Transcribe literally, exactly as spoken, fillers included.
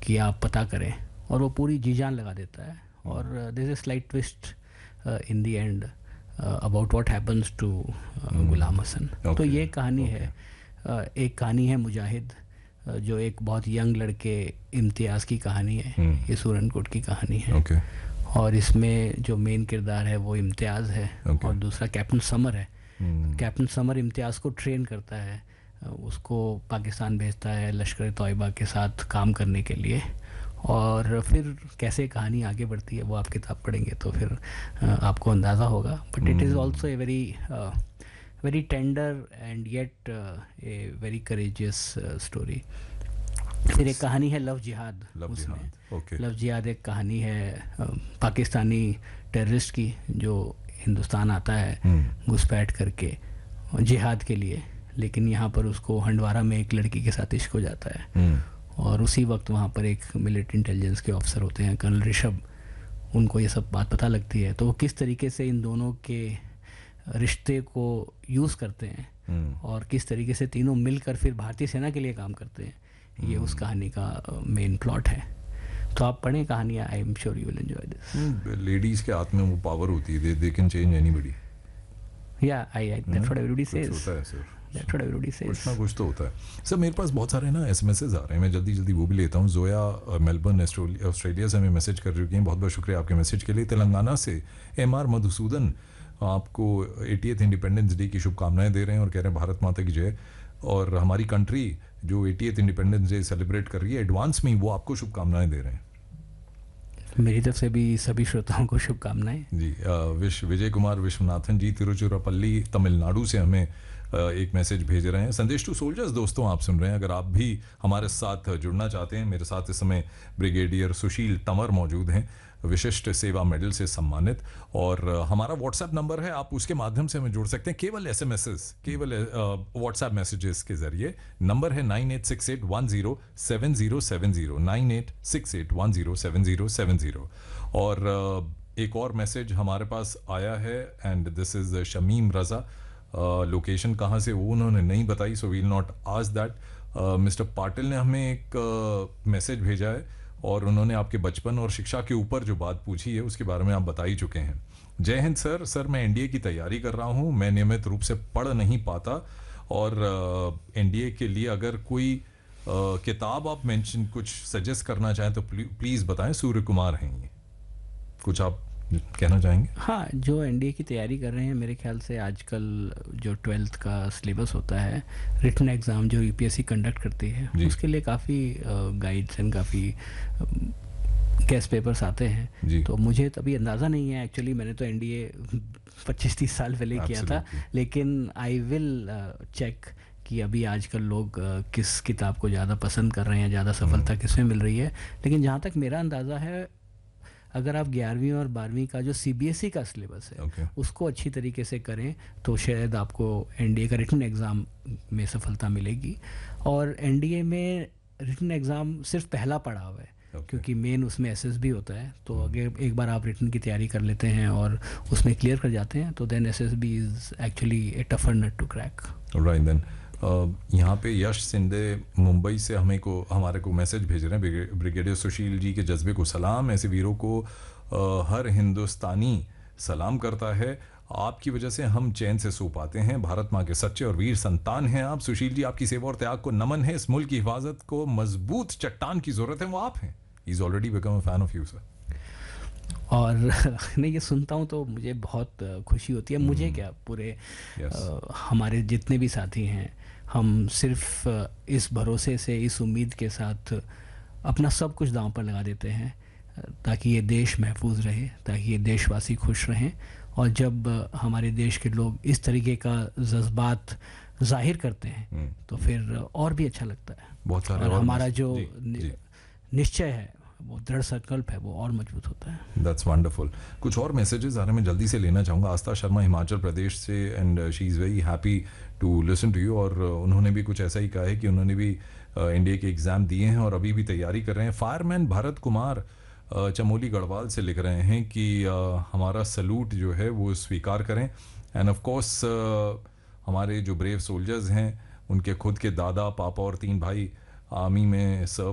कि आप पता करें, और वो पूरी जी जान लगा देता है। और there is a slight twist in the end about what happens to गुलाम हसन। तो ये कहानी है, uh, एक कहानी है मुजाहिद, uh, जो एक बहुत यंग लड़के इम्तियाज़ की कहानी है। hmm. ये सूरनकोट की कहानी है। okay. और इसमें जो मेन किरदार है वो इम्तियाज़ है, okay. और दूसरा कैप्टन समर है। hmm. कैप्टन समर इम्तियाज़ को ट्रेन करता है, उसको पाकिस्तान भेजता है लश्कर तौयबा के साथ काम करने के लिए, और फिर कैसे कहानी आगे बढ़ती है वो आप किताब पढ़ेंगे तो फिर आपको अंदाज़ा होगा। But it is also a very very tender and yet a very courageous story. फिर एक कहानी है लव जिहाद। लव जिहाद, ओके। लव जिहाद एक कहानी है पाकिस्तानी टेररिस्ट की जो हिंदुस्तान आता है घुसपैठ करके जिहाद के लिए, लेकिन यहाँ पर उसको हंडवारा में एक लड़की के साथ इश्क हो जाता है, और उसी वक्त वहाँ पर एक मिलिट्री इंटेलिजेंस के ऑफिसर होते हैं कर्नल ऋषभ, उनको ये सब बात पता लगती है। तो वो किस तरीके से इन दोनों के रिश्ते को यूज़ करते हैं और किस तरीके से तीनों मिलकर फिर भारतीय सेना के लिए काम करते हैं, ये उस कहानी का मेन प्लॉट है। तो आप पढ़ें कहानियाँ, I am sure you will enjoy this. Ladies के हाथ में वो पावर होती है, दे दे कैन चेंज एनीबॉडी। या आई I that's what everybody says. होता है sir, that's what everybody says. कुछ ना कुछ तो होता है सर। मेरे पास बहुत सारे ना एसएमएसेस आ रहे हैं, मैं जल्दी जल्दी वो भी लेता हूँ। जोया मेलबर्न ऑस्ट्रेलिया से हमें मैसेज कर रही हैं, बहुत बहुत शुक्रिया आपके मैसेज के लिए। तेलंगाना से एम आर मधुसूदन आपको एटीएथ इंडिपेंडेंस डे की शुभकामनाएं दे रहे हैं और कह रहे हैं भारत माता की जय, और हमारी कंट्री जो एटीएथ इंडिपेंडेंस डे सेलिब्रेट कर रही है एडवांस में, वो आपको शुभकामनाएं दे रहे हैं। मेरी तरफ से भी सभी श्रोताओं को शुभकामनाएं जी। विश विजय कुमार विश्वनाथन जी तिरुचिरापल्ली तमिलनाडु से हमें एक मैसेज भेज रहे हैं। संदेश टू सोल्जर्स दोस्तों आप सुन रहे हैं, अगर आप भी हमारे साथ जुड़ना चाहते हैं, मेरे साथ इस समय ब्रिगेडियर सुशील तंवर मौजूद हैं, विशिष्ट सेवा मेडल से सम्मानित, और हमारा व्हाट्सएप नंबर है, आप उसके माध्यम से हमें जुड़ सकते हैं केवल एसएमएस, केवल व्हाट्सएप मैसेजेस के जरिए। नंबर है nine eight six eight one zero seven zero seven zero, nine eight six eight one zero seven zero seven zero. और एक और मैसेज हमारे पास आया है, and this is Shamim Raza. Location uh, कहाँ से वो उन्होंने नहीं बताई, so we'll not ask that. Mister Patil ने हमें एक मैसेज uh, भेजा है, और उन्होंने आपके बचपन और शिक्षा के ऊपर जो बात पूछी है उसके बारे में आप बता ही चुके हैं। जय हिंद सर। सर मैं एनडीए की तैयारी कर रहा हूँ, मैं नियमित रूप से पढ़ नहीं पाता, और एनडीए uh, के लिए अगर कोई uh, किताब आप मेंशन कुछ सजेस्ट करना चाहें तो प्लीज़ बताएं। सूर्य कुमार हैं ये, कुछ आप कहना चाहेंगे? हाँ, जो एनडीए की तैयारी कर रहे हैं, मेरे ख्याल से आजकल जो ट्वेल्थ का सिलेबस होता है, रिटन एग्ज़ाम जो यूपीएससी कंडक्ट करती है, उसके लिए काफ़ी गाइड्स एंड काफ़ी गेस्ट पेपर्स आते हैं। तो मुझे तभी अंदाज़ा नहीं है, एक्चुअली मैंने तो एनडीए पच्चीस तीस साल पहले किया था, लेकिन आई विल चेक कि अभी आजकल लोग uh, किस किताब को ज़्यादा पसंद कर रहे हैं, ज़्यादा सफलता किस में मिल रही है। लेकिन जहाँ तक मेरा अंदाज़ा है, अगर आप ग्यारहवीं और बारहवीं का जो सीबीएसई का सिलेबस है okay. उसको अच्छी तरीके से करें तो शायद आपको एनडीए का रिटन एग्ज़ाम में सफलता मिलेगी। और एनडीए में रिटन एग्ज़ाम सिर्फ पहला पड़ाव है okay. क्योंकि मेन उसमें एसएस भी होता है। तो अगर एक बार आप रिटन की तैयारी कर लेते हैं और उसमें क्लियर कर जाते हैं तो then SSB is actually A tougher nut to crack. Right then यहाँ पे यश सिंधे मुंबई से हमें को हमारे को मैसेज भेज रहे हैं, ब्रिगेडियर सुशील जी के जज्बे को सलाम, ऐसे वीरों को आ, हर हिंदुस्तानी सलाम करता है, आपकी वजह से हम चैन से सो पाते हैं, भारत माँ के सच्चे और वीर संतान हैं आप। सुशील जी आपकी सेवा और त्याग को नमन है, इस मुल्क की हिफाजत को मजबूत चट्टान की जरूरत है, वो आप हैं। He is already become a fan of you sir. और नहीं, ये सुनता हूँ तो मुझे बहुत खुशी होती है। मुझे क्या, पूरे yes. आ, हमारे जितने भी साथी हैं, हम सिर्फ इस भरोसे से, इस उम्मीद के साथ अपना सब कुछ दांव पर लगा देते हैं ताकि ये देश महफूज रहे, ताकि ये देशवासी खुश रहें। और जब हमारे देश के लोग इस तरीके का जज्बात जाहिर करते हैं तो फिर और भी अच्छा लगता है। बहुत सारे और और हमारा जो जी, जी. निश्चय है, वो दृढ़ संकल्प है, वो और मजबूत होता है। That's wonderful. कुछ और मैसेजेस आ रहे हैं, मैं जल्दी से लेना चाहूँगा। आस्था शर्मा हिमाचल प्रदेश से, and she is very happy to listen to you, और उन्होंने भी कुछ ऐसा ही कहा है कि उन्होंने भी एनडीए के एग्ज़ाम दिए हैं और अभी भी तैयारी कर रहे हैं। फायरमैन भरत कुमार चमोली गढ़वाल से लिख रहे हैं कि हमारा सलूट जो है वो स्वीकार करें, एंड ऑफ कोर्स हमारे जो ब्रेव सोल्जर्स हैं उनके खुद के दादा, पापा और तीन भाई आर्मी में सर्व